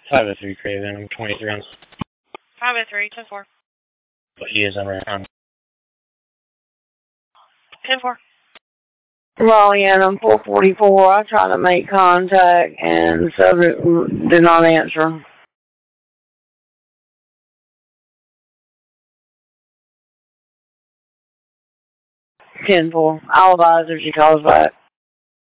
503 Craven, 23 on. 503, 10-4. But he is on round. 10-4. Raleigh Adam 444. I tried to make contact and subject did not answer. Ten four. I'll advise if she calls back.